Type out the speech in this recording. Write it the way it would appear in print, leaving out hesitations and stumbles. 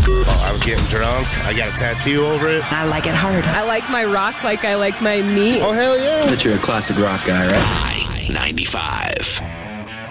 Well, I was getting drunk. I got a tattoo over it. I like it hard. I like my rock like I like my meat. Oh, hell yeah. That you're a classic rock guy, right? I-95.